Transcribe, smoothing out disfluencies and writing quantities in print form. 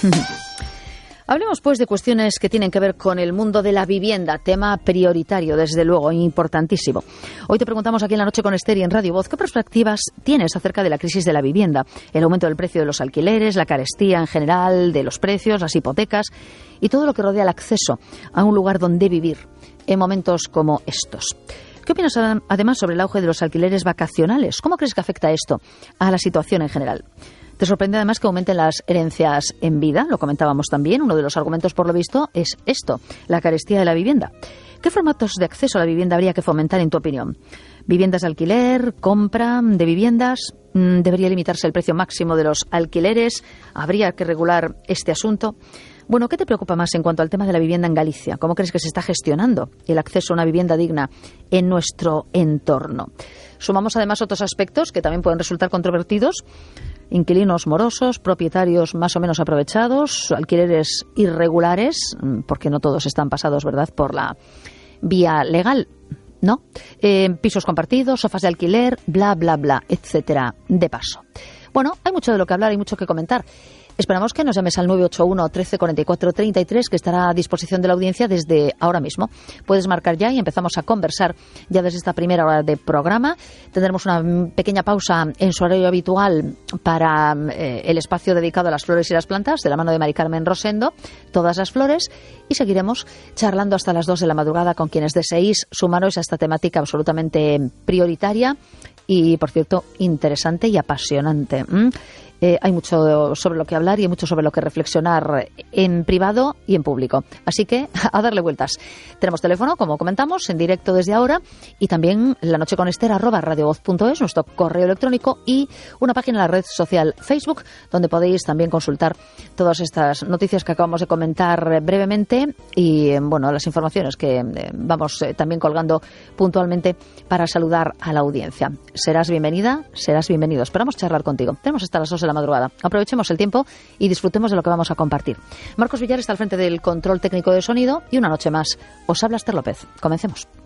Hablemos, pues, de cuestiones que tienen que ver con el mundo de la vivienda, tema prioritario, desde luego, importantísimo. Hoy te preguntamos aquí en La Noche con Esther y en Radio Voz, ¿qué perspectivas tienes acerca de la crisis de la vivienda? El aumento del precio de los alquileres, la carestía en general de los precios, las hipotecas y todo lo que rodea el acceso a un lugar donde vivir en momentos como estos. ¿Qué opinas además sobre el auge de los alquileres vacacionales? ¿Cómo crees que afecta esto a la situación en general? ¿Te sorprende además que aumenten las herencias en vida? Lo comentábamos también. Uno de los argumentos, por lo visto, es esto, la carestía de la vivienda. ¿Qué formatos de acceso a la vivienda habría que fomentar, en tu opinión? ¿Viviendas de alquiler? ¿Compra de viviendas? ¿Debería limitarse el precio máximo de los alquileres? ¿Habría que regular este asunto? Bueno, ¿qué te preocupa más en cuanto al tema de la vivienda en Galicia? ¿Cómo crees que se está gestionando el acceso a una vivienda digna en nuestro entorno? Sumamos además otros aspectos que también pueden resultar controvertidos: inquilinos morosos, propietarios más o menos aprovechados, alquileres irregulares, porque no todos están pasados, ¿verdad?, por la vía legal, ¿no? Pisos compartidos, sofás de alquiler, bla, bla, bla, etcétera, de paso. Bueno, hay mucho de lo que hablar, hay mucho que comentar. Esperamos que nos llames al 981 13 44 33, que estará a disposición de la audiencia desde ahora mismo. Puedes marcar ya y empezamos a conversar ya desde esta primera hora de programa. Tendremos una pequeña pausa en su horario habitual para el espacio dedicado a las flores y las plantas, de la mano de Mari Carmen Rosendo, todas las flores, y seguiremos charlando hasta las 2 de la madrugada con quienes deseéis sumaros a esta temática absolutamente prioritaria y, por cierto, interesante y apasionante. Hay mucho sobre lo que hablar y hay mucho sobre lo que reflexionar en privado y en público. Así que a darle vueltas. Tenemos teléfono, como comentamos, en directo desde ahora, y también lanocheconester@radiovoz.es, nuestro correo electrónico, y una página en la red social Facebook, donde podéis también consultar todas estas noticias que acabamos de comentar brevemente y, bueno, las informaciones que vamos también colgando puntualmente para saludar a la audiencia. Serás bienvenida, serás bienvenido. Esperamos charlar contigo. Tenemos hasta las 2 de la madrugada. Aprovechemos el tiempo y disfrutemos de lo que vamos a compartir. Marcos Villar está al frente del control técnico de sonido y una noche más os habla Esther López. Comencemos.